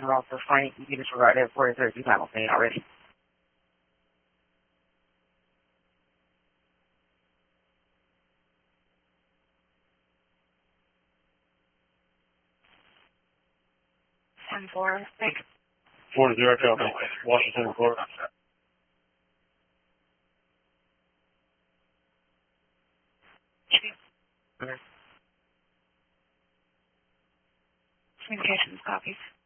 And also, Frank, you can disregard that for the he's not going to say it already. And for Frank. 4-0 Delta, Washington report. Communications copies.